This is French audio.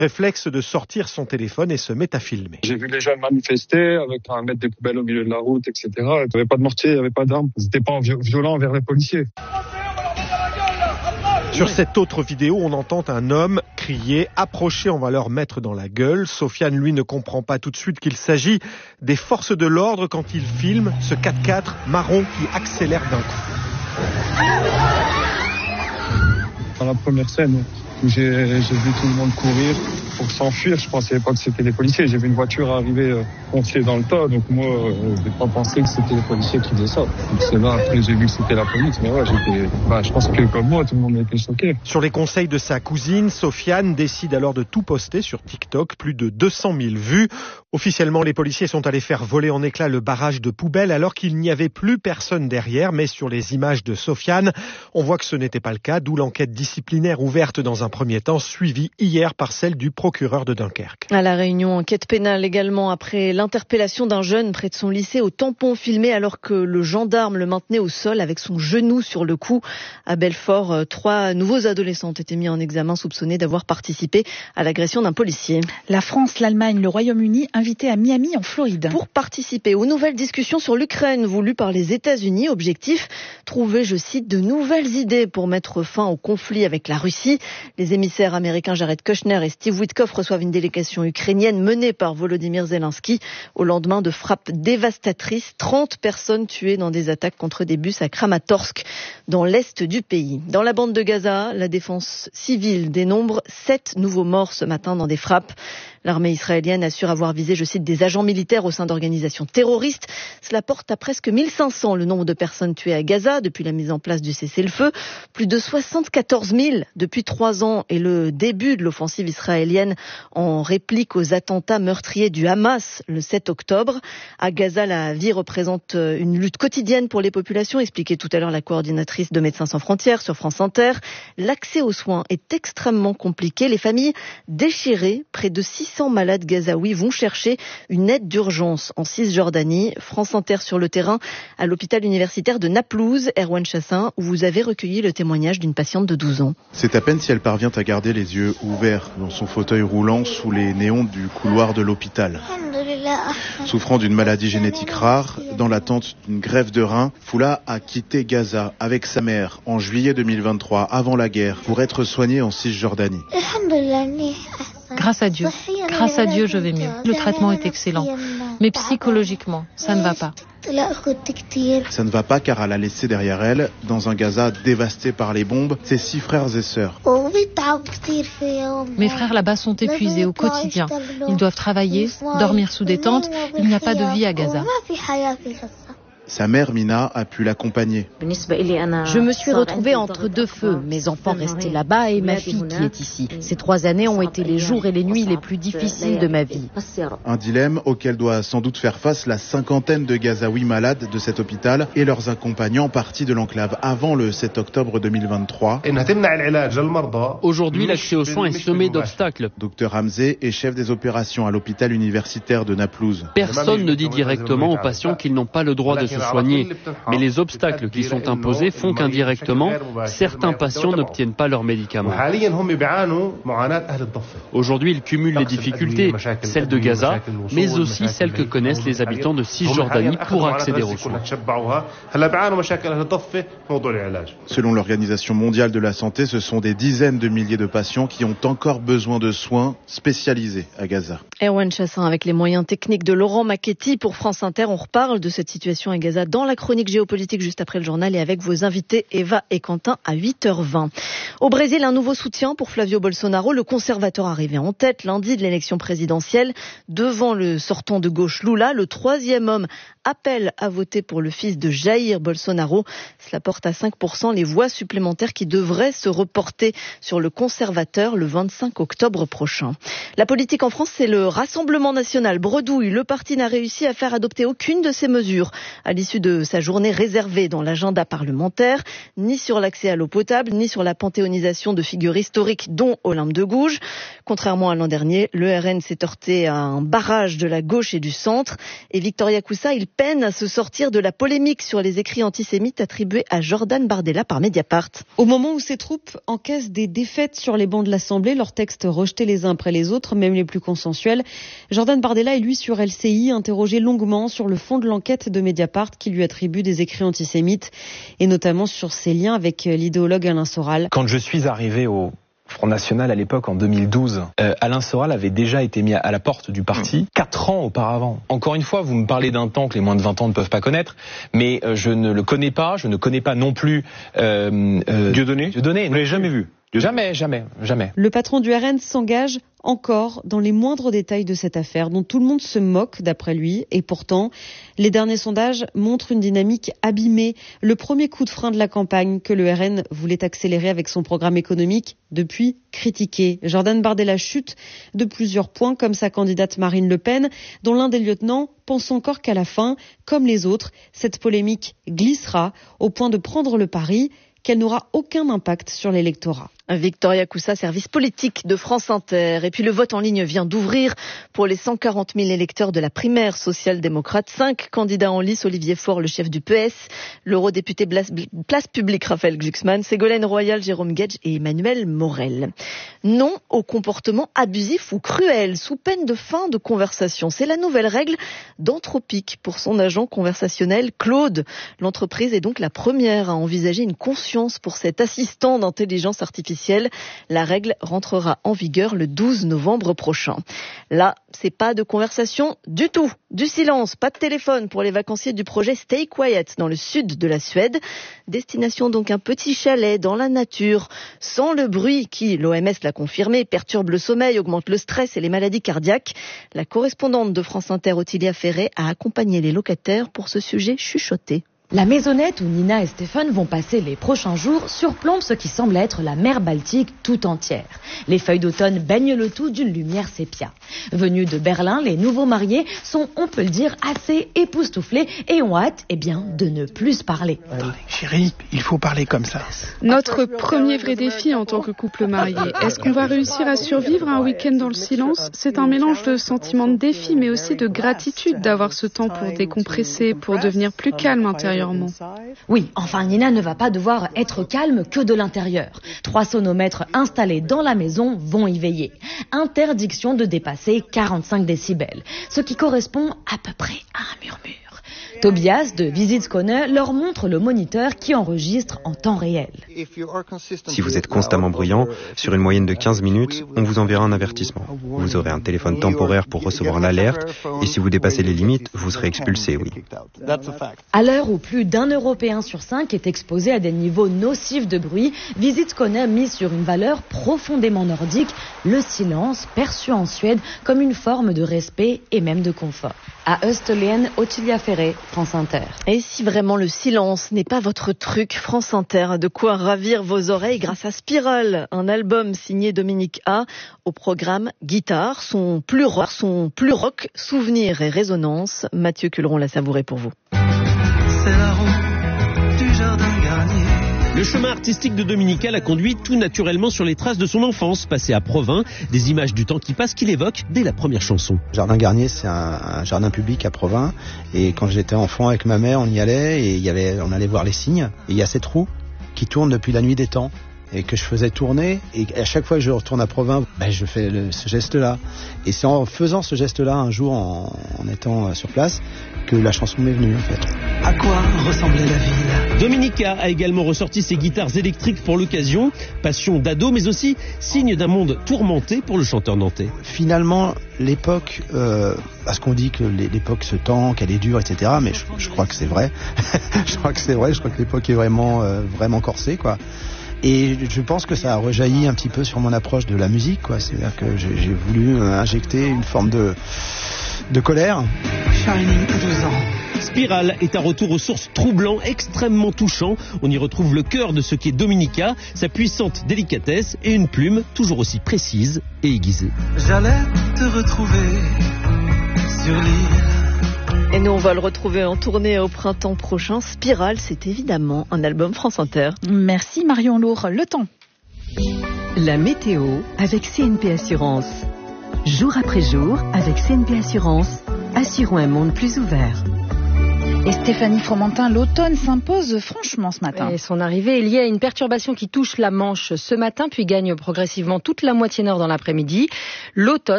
réflexe de sortir son téléphone et se met à filmer. J'ai vu les jeunes manifester avec un mettre des poubelles au milieu de la route, etc. Il n'y avait pas de mortier, il n'y avait pas d'armes. Ils n'étaient pas violents envers les policiers. Sur cette autre vidéo, on entend un homme crier « Approchez, on va leur mettre dans la gueule ». Sofiane, lui, ne comprend pas tout de suite qu'il s'agit des forces de l'ordre quand il filme ce 4x4 marron qui accélère d'un coup. Dans la première scène où j'ai vu tout le monde courir pour s'enfuir, je pensais pas que c'était les policiers. J'ai vu une voiture arriver confiée dans le tas, donc moi, je n'ai pas pensé que c'était les policiers qui faisaient ça. Donc c'est là, après j'ai vu que c'était la police, mais ouais, je pense que comme moi, tout le monde a été choqué. Sur les conseils de sa cousine, Sofiane décide alors de tout poster sur TikTok, plus de 200 000 vues. Officiellement, les policiers sont allés faire voler en éclats le barrage de poubelles alors qu'il n'y avait plus personne derrière, mais sur les images de Sofiane, on voit que ce n'était pas le cas, d'où l'enquête disciplinaire ouverte dans un premier temps, suivie hier par celle du procureur de Dunkerque. À La Réunion, enquête pénale également après l'interpellation d'un jeune près de son lycée au tampon filmé alors que le gendarme le maintenait au sol avec son genou sur le cou. À Belfort, 3 nouveaux adolescents ont été mis en examen soupçonnés d'avoir participé à l'agression d'un policier. La France, l'Allemagne, le Royaume-Uni invités à Miami en Floride. Pour participer aux nouvelles discussions sur l'Ukraine voulues par les États-Unis, objectif, trouver, je cite, de nouvelles idées pour mettre fin au conflit avec la Russie. Les émissaires américains Jared Kushner et Steve Witkoff reçoivent une délégation ukrainienne menée par Volodymyr Zelensky au lendemain de frappes dévastatrices. 30 personnes tuées dans des attaques contre des bus à Kramatorsk, dans l'est du pays. Dans la bande de Gaza, la défense civile dénombre 7 nouveaux morts ce matin dans des frappes. L'armée israélienne assure avoir visé, je cite, des agents militaires au sein d'organisations terroristes. Cela porte à presque 1500 le nombre de personnes tuées à Gaza depuis la mise en place du cessez-le-feu. Plus de 74 000 depuis 3 ans et le début de l'offensive israélienne en réplique aux attentats meurtriers du Hamas le 7 octobre. À Gaza, la vie représente une lutte quotidienne pour les populations, expliquait tout à l'heure la coordinatrice de Médecins sans frontières sur France Inter. L'accès aux soins est extrêmement compliqué. Les familles déchirées, près de 600 malades gazaouis vont chercher une aide d'urgence en Cisjordanie. France Inter sur le terrain à l'hôpital universitaire de Naplouse, Erwan Chassin, où vous avez recueilli le témoignage d'une patiente de 12 ans. C'est à peine si elle parvient à garder les yeux ouverts dans son fauteuil roulant sous les néons du couloir de l'hôpital. Souffrant d'une maladie génétique rare, dans l'attente d'une greffe de rein, Foula a quitté Gaza avec sa mère en juillet 2023, avant la guerre, pour être soignée en Cisjordanie. Grâce à Dieu, je vais mieux. Le traitement est excellent. Mais psychologiquement, ça ne va pas. Ça ne va pas car elle a laissé derrière elle, dans un Gaza dévasté par les bombes, ses 6 frères et sœurs. Mes frères là-bas sont épuisés au quotidien. Ils doivent travailler, dormir sous des tentes. Il n'y a pas de vie à Gaza. Sa mère, Mina, a pu l'accompagner. Je me suis retrouvée entre 2 feux, mes enfants restés là-bas et ma fille qui est ici. Ces 3 années ont été les jours et les nuits les plus difficiles de ma vie. Un dilemme auquel doit sans doute faire face la 50aine de Gazaouis malades de cet hôpital et leurs accompagnants partis de l'enclave avant le 7 octobre 2023. Aujourd'hui, l'accès aux soins est semé d'obstacles. Docteur Hamzé est chef des opérations à l'hôpital universitaire de Naplouse. Personne ne dit directement aux patients qu'ils n'ont pas le droit de se soigner. Mais les obstacles qui sont imposés font qu'indirectement, certains patients n'obtiennent pas leurs médicaments. Aujourd'hui, ils cumulent les difficultés, celles de Gaza, mais aussi celles que connaissent les habitants de Cisjordanie pour accéder aux soins. Selon l'Organisation mondiale de la santé, ce sont des dizaines de milliers de patients qui ont encore besoin de soins spécialisés à Gaza. Erwan Chassin avec les moyens techniques de Laurent Macchetti pour France Inter. On reparle de cette situation à Gaza dans la chronique géopolitique juste après le journal et avec vos invités Eva et Quentin à 8h20. Au Brésil, un nouveau soutien pour Flavio Bolsonaro, le conservateur arrivé en tête lundi de l'élection présidentielle devant le sortant de gauche Lula. Le 3e homme appelle à voter pour le fils de Jair Bolsonaro. Cela porte à 5% les voix supplémentaires qui devraient se reporter sur le conservateur le 25 octobre prochain. La politique en France, c'est le Rassemblement national bredouille. Le parti n'a réussi à faire adopter aucune de ses mesures à l'issue de sa journée réservée dans l'agenda parlementaire, ni sur l'accès à l'eau potable, ni sur la panthéonisation de figures historiques, dont Olympe de Gouges. Contrairement à l'an dernier, le RN s'est heurté à un barrage de la gauche et du centre. Et Victoria Coussa, il peine à se sortir de la polémique sur les écrits antisémites attribués à Jordan Bardella par Mediapart. Au moment où ses troupes encaissent des défaites sur les bancs de l'Assemblée, leurs textes rejetés les uns après les autres, même les plus consensuels, Jordan Bardella est lui sur LCI, interrogé longuement sur le fond de l'enquête de Mediapart qui lui attribue des écrits antisémites et notamment sur ses liens avec l'idéologue Alain Soral. Quand je suis arrivé au Front National à l'époque en 2012, Alain Soral avait déjà été mis à la porte du parti 4 ans auparavant. Encore une fois, vous me parlez d'un temps que les moins de 20 ans ne peuvent pas connaître, mais je ne le connais pas, je ne connais pas non plus Dieudonné. Vous ne l'avez jamais vu? Jamais. Le patron du RN s'engage encore dans les moindres détails de cette affaire dont tout le monde se moque d'après lui. Et pourtant, les derniers sondages montrent une dynamique abîmée. Le premier coup de frein de la campagne que le RN voulait accélérer avec son programme économique, depuis critiqué. Jordan Bardella chute de plusieurs points comme sa candidate Marine Le Pen, dont l'un des lieutenants pense encore qu'à la fin, comme les autres, cette polémique glissera au point de prendre le pari qu'elle n'aura aucun impact sur l'électorat. Victoria Coussa, service politique de France Inter. Et puis le vote en ligne vient d'ouvrir pour les 140 000 électeurs de la primaire social-démocrate. 5 candidats en lice, Olivier Faure, le chef du PS, l'eurodéputé Place Publique Raphaël Glucksmann, Ségolène Royal, Jérôme Guedj et Emmanuel Morel. Non au comportement abusif ou cruel, sous peine de fin de conversation. C'est la nouvelle règle d'Anthropic pour son agent conversationnel Claude. L'entreprise est donc la première à envisager une conscience pour cet assistant d'intelligence artificielle. La règle rentrera en vigueur le 12 novembre prochain. Là, c'est pas de conversation du tout. Du silence, pas de téléphone pour les vacanciers du projet Stay Quiet dans le sud de la Suède. Destination donc un petit chalet dans la nature, sans le bruit qui, l'OMS l'a confirmé, perturbe le sommeil, augmente le stress et les maladies cardiaques. La correspondante de France Inter, Ottilia Ferré, a accompagné les locataires pour ce sujet chuchoté. La maisonnette où Nina et Stéphane vont passer les prochains jours surplombe ce qui semble être la mer Baltique tout entière. Les feuilles d'automne baignent le tout d'une lumière sépia. Venus de Berlin, les nouveaux mariés sont, on peut le dire, assez époustouflés et ont hâte, de ne plus se parler. Attendez, chérie, il faut parler comme ça. Notre premier vrai défi en tant que couple marié, est-ce qu'on va réussir à survivre un week-end dans le silence? C'est un mélange de sentiments de défi, mais aussi de gratitude d'avoir ce temps pour décompresser, pour devenir plus calme intérieurement. Oui, enfin Nina ne va pas devoir être calme que de l'intérieur. 3 sonomètres installés dans la maison vont y veiller. Interdiction de dépasser 45 décibels, ce qui correspond à peu près à un murmure. Tobias de Visit Skåne leur montre le moniteur qui enregistre en temps réel. Si vous êtes constamment bruyant, sur une moyenne de 15 minutes, on vous enverra un avertissement. Vous aurez un téléphone temporaire pour recevoir l'alerte et si vous dépassez les limites, vous serez expulsé, oui. À l'heure où plus d'1 Européen sur 5 est exposé à des niveaux nocifs de bruit, Visit Skåne mise sur une valeur profondément nordique, le silence perçu en Suède comme une forme de respect et même de confort. À Österlen, Ottilia Ferré, France Inter. Et si vraiment le silence n'est pas votre truc, France Inter a de quoi ravir vos oreilles grâce à Spiral, un album signé Dominique A. Au programme guitare, son plus rock, souvenirs et résonance. Mathieu Culeron l'a savouré pour vous. C'est la route du jardin Garnier. Le chemin artistique de Dominique A l'a conduit tout naturellement sur les traces de son enfance, passée à Provins, des images du temps qui passe qu'il évoque dès la première chanson. Jardin Garnier, c'est un jardin public à Provins, et quand j'étais enfant avec ma mère, on y allait, et on allait voir les cygnes, et il y a cette roue qui tourne depuis la nuit des temps, et que je faisais tourner, et à chaque fois que je retourne à Provins, je fais ce geste-là. Et c'est en faisant ce geste-là, un jour, en étant sur place, que la chanson m'est venue, en fait. À quoi ressemblait la ville? Dominique A également ressorti ses guitares électriques pour l'occasion, passion d'ado, mais aussi signe d'un monde tourmenté pour le chanteur nantais. Finalement, l'époque, parce qu'on dit que l'époque se tend, qu'elle est dure, etc., mais je crois que c'est vrai. Je crois que l'époque est vraiment corsée, quoi. Et je pense que ça a rejailli un petit peu sur mon approche de la musique, quoi. C'est-à-dire que j'ai voulu injecter une forme de colère. Shining à 12 ans. Spiral est un retour aux sources troublant, extrêmement touchant. On y retrouve le cœur de ce qu'est Dominique A, sa puissante délicatesse et une plume toujours aussi précise et aiguisée. J'allais te retrouver sur l'île. Et Et nous, on va le retrouver en tournée au printemps prochain. Spirale, c'est évidemment un album France Inter. Merci Marion Lourd. Le temps. La météo avec CNP Assurance. Jour après jour, avec CNP Assurance, assurons un monde plus ouvert. Et Stéphanie Fromentin, l'automne s'impose franchement ce matin. Et son arrivée est liée à une perturbation qui touche la Manche ce matin, puis gagne progressivement toute la moitié nord dans l'après-midi. L'automne